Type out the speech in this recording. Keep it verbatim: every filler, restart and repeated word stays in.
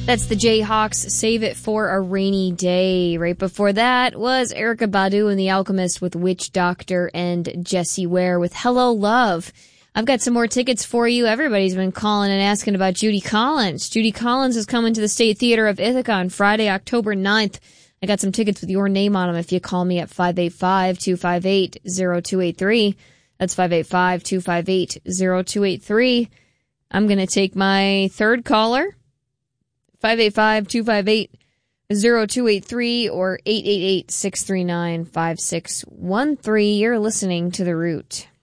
That's the Jayhawks, Save It for a Rainy Day. Right before that was Erykah Badu and The Alchemist with Witch Doctor and Jessie Ware with Hello Love. I've got some more tickets for you. Everybody's been calling and asking about Judy Collins. Judy Collins is coming to the State Theater of Ithaca on Friday, October ninth. I got some tickets with your name on them if you call me at five eight five, two five eight, zero two eight three. That's five eight five, two five eight, zero two eight three. I'm going to take my third caller, five eight five, two five eight, zero two eight three or eight eight eight, six three nine, five six one three. You're listening to The Root.